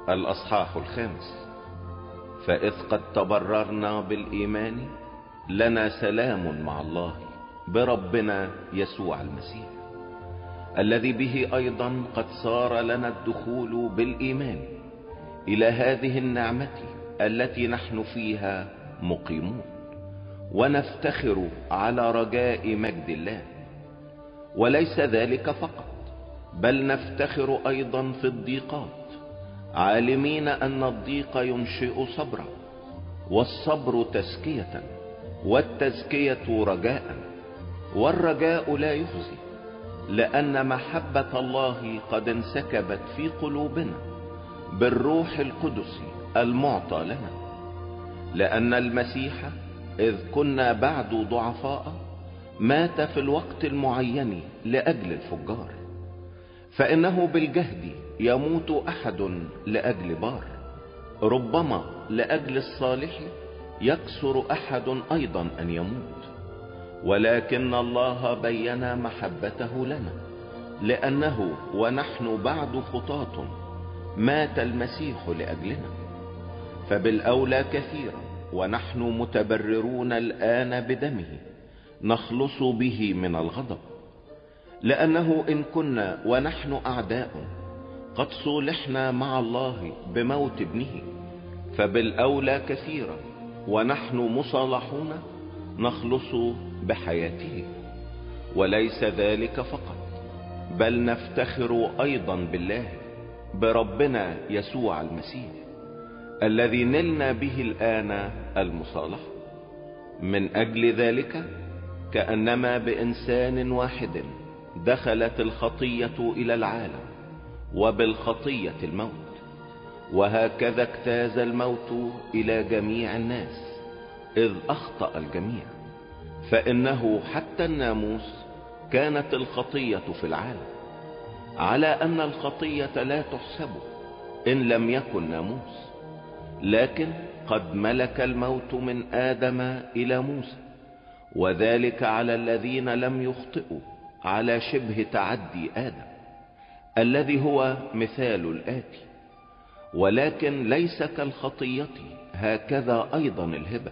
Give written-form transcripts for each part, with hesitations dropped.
الأصحاح 5. فإذ قد تبررنا بالإيمان لنا سلام مع الله بربنا يسوع المسيح، الذي به أيضا قد صار لنا الدخول بالإيمان إلى هذه النعمة التي نحن فيها مقيمون، ونفتخر على رجاء مجد الله. وليس ذلك فقط، بل نفتخر أيضا في الضيقات، عالمين أن الضيق ينشئ صبرا، والصبر تزكية، والتزكية رجاء، والرجاء لا يخزي، لأن محبة الله قد انسكبت في قلوبنا بالروح القدس المعطى لنا. لأن المسيح إذ كنا بعد ضعفاء مات في الوقت المعين لأجل الفجار، فإنه بالجهد يموت أحد لأجل بار، ربما لأجل الصالح يكسر أحد أيضا أن يموت. ولكن الله بين محبته لنا، لأنه ونحن بعد خطاة مات المسيح لأجلنا، فبالأولى كثيرا ونحن متبررون الآن بدمه نخلص به من الغضب. لأنه إن كنا ونحن أعداء قد صولحنا مع الله بموت ابنه، فبالأولى كثيرا ونحن مصالحون نخلص بحياته. وليس ذلك فقط، بل نفتخر أيضا بالله بربنا يسوع المسيح، الذي نلنا به الآن المصالحة. من أجل ذلك كأنما بإنسان واحد دخلت الخطية إلى العالم، وبالخطية الموت، وهكذا اجتاز الموت إلى جميع الناس إذ أخطأ الجميع. فإنه حتى الناموس كانت الخطية في العالم، على أن الخطية لا تحسب إن لم يكن ناموس، لكن قد ملك الموت من آدم إلى موسى، وذلك على الذين لم يخطئوا على شبه تعدي آدم، الذي هو مثال الآتي. ولكن ليس كالخطية هكذا أيضا الهبة،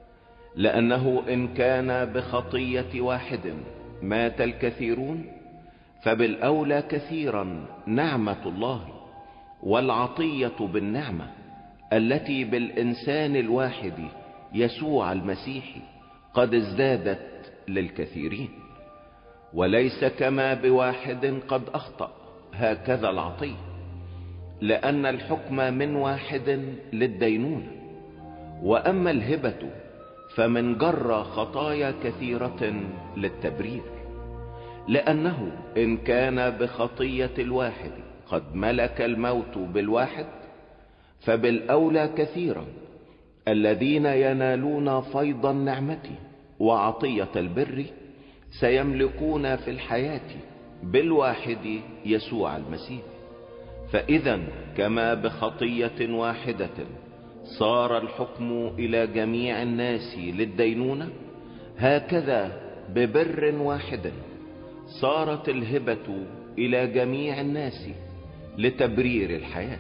لأنه إن كان بخطية واحد مات الكثيرون، فبالأولى كثيرا نعمة الله والعطية بالنعمة التي بالإنسان الواحد يسوع المسيح قد ازدادت للكثيرين. وليس كما بواحد قد أخطأ هكذا العطية، لأن الحكم من واحد للدينونة، وأما الهبة فمن جر خطايا كثيرة للتبرير. لأنه إن كان بخطية الواحد قد ملك الموت بالواحد، فبالأولى كثيرا الذين ينالون فيض النعمة وعطية البر سيملكون في الحياة بالواحد يسوع المسيح. فإذا كما بخطية واحدة صار الحكم إلى جميع الناس للدينونة، هكذا ببر واحد صارت الهبة إلى جميع الناس لتبرير الحياة.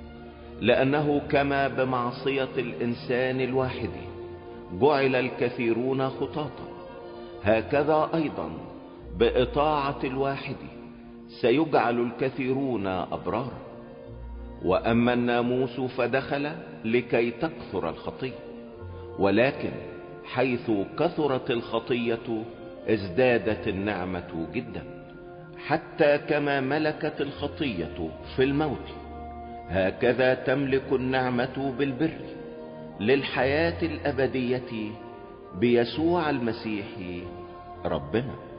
لأنه كما بمعصية الإنسان الواحد جعل الكثيرون خطاطا، هكذا أيضا بإطاعة الواحد سيجعل الكثيرون أبرارا. وأما الناموس فدخل لكي تكثر الخطية، ولكن حيث كثرت الخطية ازدادت النعمة جدا، حتى كما ملكت الخطية في الموت هكذا تملك النعمة بالبر للحياة الأبدية بيسوع المسيح ربنا.